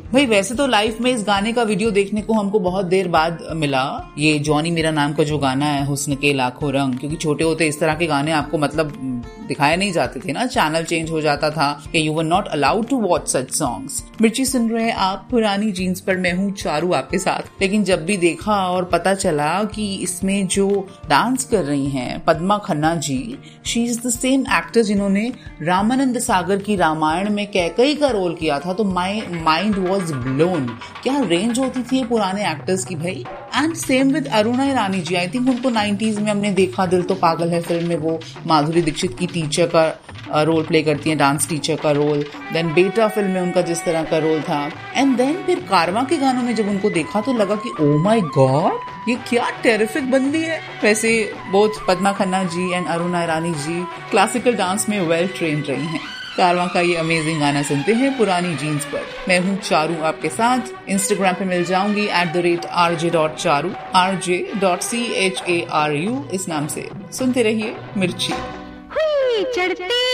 भाई वैसे तो लाइफ में इस गाने का वीडियो देखने को हमको बहुत देर बाद मिला, ये जॉनी मेरा नाम का जो गाना है, हुस्न के लाखों रंग, क्योंकि छोटे होते इस तरह के गाने आपको मतलब दिखाए नहीं जाते थे ना, चैनल चेंज हो जाता था कि you were not allowed to watch such songs. मिर्ची सुन रहे हैं आप पुरानी जीन्स पर, मैं हूँ चारू आपके साथ। लेकिन जब भी देखा और पता चला कि इसमें जो डांस कर रही हैं Padma Khanna ji, she is the same actor जिन्होंने रामानंद सागर की रामायण में कैकई का रोल किया था, तो माई माइंड वॉज ब्लोन। क्या रेंज होती थी पुराने एक्टर्स की भाई। And same with Aruna Irani ji, I think उनको 90s में हमने देखा दिल तो पागल है फिल्म में, वो माधुरी दीक्षित की टीचर का रोल प्ले करती हैं, डांस टीचर का रोल। देन बेटा फिल्म में उनका जिस तरह का रोल था, एंड देन फिर कारवां के गानों में जब उनको देखा तो लगा कि ओ माय गॉड, ये क्या टेरिफिक बंदी है। वैसे both Padma Khanna ji and Aruna Irani ji classical dance में वेल ट्रेन्ड रही हैं। कारवां का ये अमेजिंग गाना सुनते हैं पुरानी जीन्स पर। मैं हूँ चारू आपके साथ, इंस्टाग्राम पे मिल जाऊंगी @rj.charu, rj.charu इस नाम से। सुनते रहिए मिर्ची।